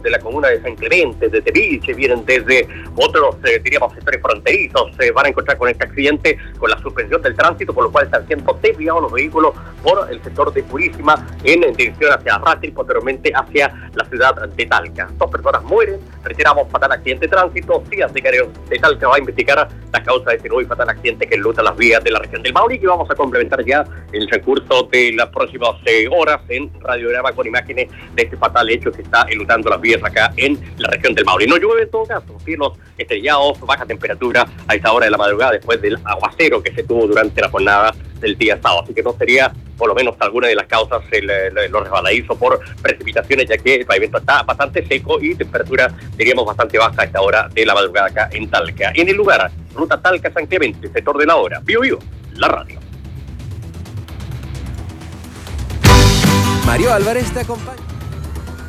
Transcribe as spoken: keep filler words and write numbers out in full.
de la comuna de San Clemente, de Teviche, vienen desde otros, eh, diríamos, sectores fronterizos, se eh, van a encontrar con este accidente, con la suspensión del tránsito, por lo cual están siendo desviados los vehículos por el sector de Purísima en, en dirección hacia Rátil, posteriormente hacia la ciudad de Talca. Dos personas mueren, reiteramos, fatal accidente de tránsito. Cías de Careo de Talca va a investigar la causa de este nuevo y fatal accidente que enluta las vías de la región del Maule, que vamos a complementar ya en el transcurso de las próximas eh, horas en radiograma con imágenes de este fatal hecho que está enlutando las vías acá en la región del Maule. No llueve en todo caso, cielos estrellados, baja temperatura a esta hora de la madrugada después del aguacero que se tuvo durante la jornada del día sábado, así que no sería por lo menos alguna de las causas el, el, los resbaladizos por precipitaciones, ya que el pavimento está bastante seco y temperatura diríamos bastante baja a esta hora de la madrugada acá en Talca. En el lugar, ruta Talca-San Clemente, sector de la hora, Vivo Vivo, la radio. Mario Álvarez te acompaña.